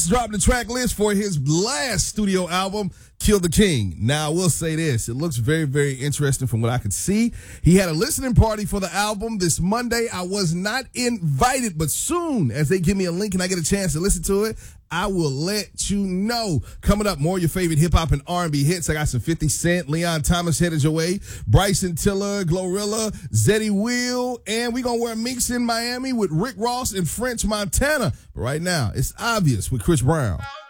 Dropped the track list for his last studio album, Kill the King. Now, I will say this. It looks very, very interesting from what I could see. He had a listening party for the album this Monday. I was not invited, but soon as they give me a link and I get a chance to listen to it, I will let you know. Coming up, more of your favorite hip-hop and R&B hits. I got some 50 Cent, Leon Thomas headed your way, Bryson Tiller, Glorilla, Zeddy Will, and we going to wear Minks in Miami with Rick Ross and French Montana. But right now, it's Obvious with Chris Brown.